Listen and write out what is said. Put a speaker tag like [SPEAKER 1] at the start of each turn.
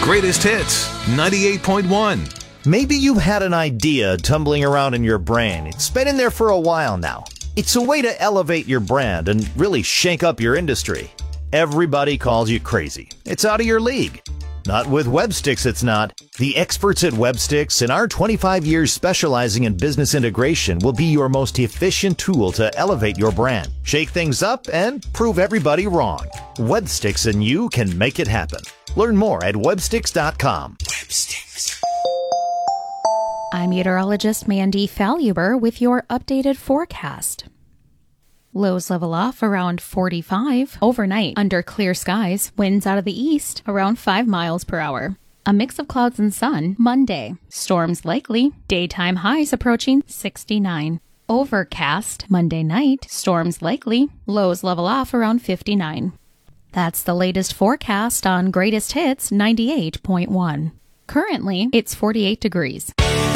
[SPEAKER 1] Greatest Hits 98.1.
[SPEAKER 2] Maybe you had an idea tumbling around in your brain. It's been in there for a while now. It's a way to elevate your brand and really shake up your industry. Everybody calls you crazy. It's out of your league. Not with Webstix, it's not. The experts at Webstix and our 25 years specializing in business integration will be your most efficient tool to elevate your brand, shake things up, and prove everybody wrong. Webstix and you can make it happen. Learn more at webstix.com. Webstix.
[SPEAKER 3] I'm meteorologist Mandy Faluber with your updated forecast. Lows level off around 45 overnight under clear skies, winds out of the east around 5 miles per hour. A mix of clouds and sun Monday. Storms likely, daytime highs approaching 69. Overcast Monday night, storms likely, lows level off around 59. That's the latest forecast on Greatest Hits 98.1. Currently, it's 48 degrees.